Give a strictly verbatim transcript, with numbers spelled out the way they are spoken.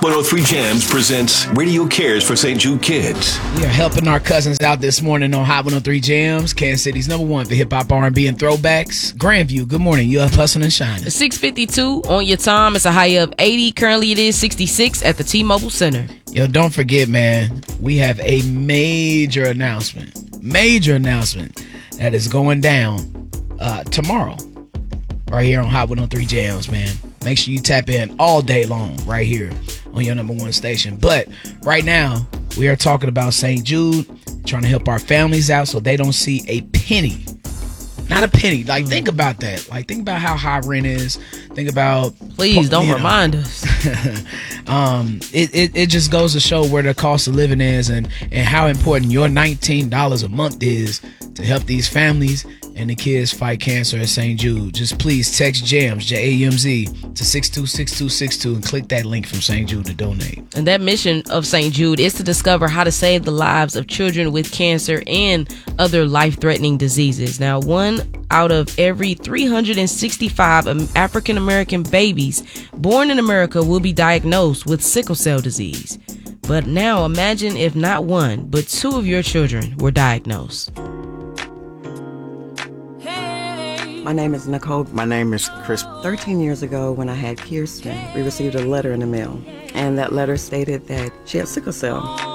Hot one oh three Jams presents Radio Cares for Saint Jude Kids. We are helping our cousins out this morning on Hot one oh three Jams, Kansas City's number one for hip-hop, R and B, and throwbacks. Grandview, good morning. You up hustling and shining. six fifty-two on your time. It's a high of eighty. Currently it is sixty-six at the T-Mobile Center. Yo, don't forget, man, we have a major announcement. Major announcement that is going down uh, tomorrow. Right here on Hot one oh three Jams, man. Make sure you tap in all day long right here on your number one station. But right now, we are talking about Saint Jude, trying to help our families out so they don't see a penny. Not a penny. Like, think about that. Like, think about how high rent is. Think about... Please, don't know. remind us. um, it, it, it just goes to show where the cost of living is and, and how important your nineteen dollars a month is to help these families and the kids fight cancer at Saint Jude. Just please text JAMS, J A M Z, to six two six two six two and click that link from Saint Jude to donate. And that mission of Saint Jude is to discover how to save the lives of children with cancer and other life-threatening diseases. Now, one out of every three hundred sixty-five African-American babies born in America will be diagnosed with sickle cell disease. But now imagine if not one, but two of your children were diagnosed. My name is Nicole. My name is Chris. thirteen years ago, when I had Kirsten, we received a letter in the mail, and that letter stated that she had sickle cell.